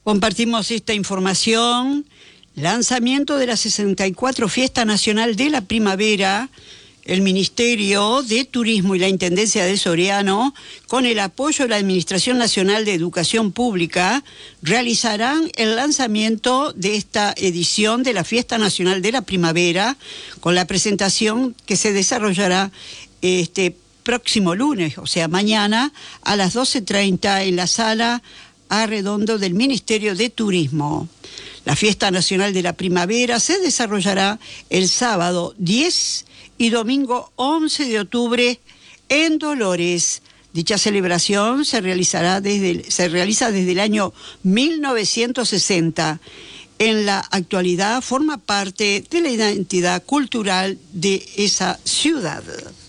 Compartimos esta información. Lanzamiento de la 64 Fiesta Nacional de la Primavera. El Ministerio de Turismo y la Intendencia de Soriano, con el apoyo de la Administración Nacional de Educación Pública, realizarán el lanzamiento de esta edición de la Fiesta Nacional de la Primavera, con la presentación que se desarrollará este próximo lunes, o sea, mañana, a las 12:30 en la Sala Arredondo del Ministerio de Turismo. La Fiesta Nacional de la Primavera se desarrollará el sábado 10 y domingo 11 de octubre en Dolores. Dicha celebración se realiza desde el año 1960. En la actualidad forma parte de la identidad cultural de esa ciudad.